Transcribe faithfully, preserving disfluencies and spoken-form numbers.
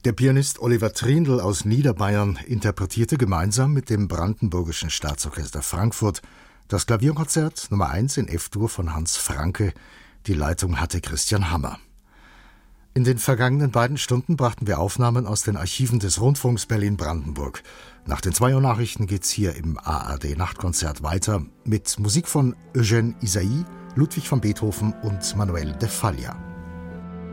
Der Pianist Oliver Trindl aus Niederbayern interpretierte gemeinsam mit dem Brandenburgischen Staatsorchester Frankfurt das Klavierkonzert Nummer eins in F-Dur von Hans Francke. Die Leitung hatte Christian Hammer. In den vergangenen beiden Stunden brachten wir Aufnahmen aus den Archiven des Rundfunks Berlin-Brandenburg. Nach den zwei Uhr Nachrichten geht's hier im A R D-Nachtkonzert weiter mit Musik von Eugène Ysaÿe, Ludwig van Beethoven und Manuel de Falla.